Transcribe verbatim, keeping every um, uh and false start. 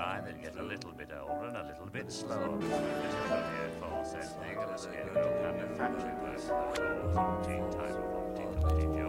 time, they'd get a little bit older and a little bit slower. This for same thing, and a scarecrow kind of factory work, those old teen time of teen